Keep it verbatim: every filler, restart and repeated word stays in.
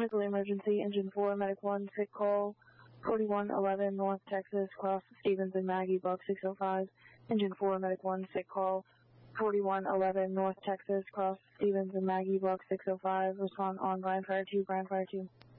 Medical emergency, engine four, medic one, sick call, forty-one eleven North Texas, cross Stevens and Maggie, Buck six oh five. Engine four, medic one, sick call, forty-one eleven North Texas, cross Stevens and Maggie, Buck six oh five. Respond on Brian Fire two, Brian Fire two.